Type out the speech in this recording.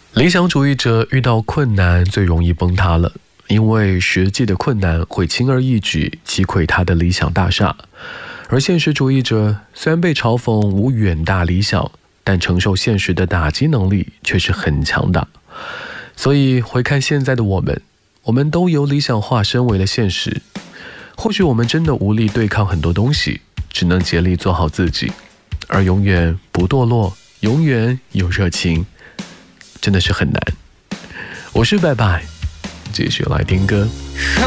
理想主义者遇到困难最容易崩塌了，因为实际的困难会轻而易举击溃他的理想大厦。而现实主义者虽然被嘲讽无远大理想，但承受现实的打击能力却是很强大。所以回看现在的我们都由理想化身为了现实。或许我们真的无力对抗很多东西，只能竭力做好自己，而永远不堕落，永远有热情，真的是很难。我是拜拜，继续来听歌。